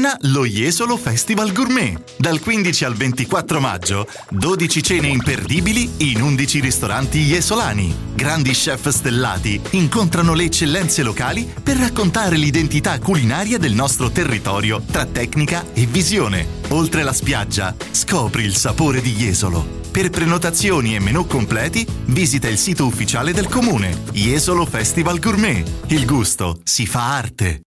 Torna lo Jesolo Festival Gourmet. Dal 15 al 24 maggio, 12 cene imperdibili in 11 ristoranti jesolani. Grandi chef stellati incontrano le eccellenze locali per raccontare l'identità culinaria del nostro territorio tra tecnica e visione. Oltre la spiaggia, scopri il sapore di Jesolo. Per prenotazioni e menù completi, visita il sito ufficiale del comune. Jesolo Festival Gourmet. Il gusto si fa arte.